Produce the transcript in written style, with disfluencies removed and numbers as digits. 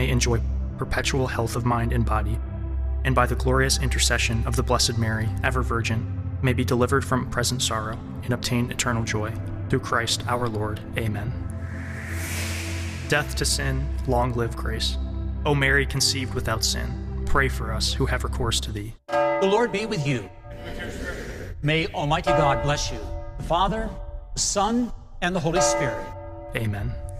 may enjoy perpetual health of mind and body, and by the glorious intercession of the Blessed Mary, ever Virgin, may be delivered from present sorrow and obtain eternal joy. Through Christ our Lord. Amen. Death to sin, long live grace. O Mary, conceived without sin, pray for us who have recourse to thee. The Lord be with you. May Almighty God bless you, the Father, the Son, and the Holy Spirit. Amen.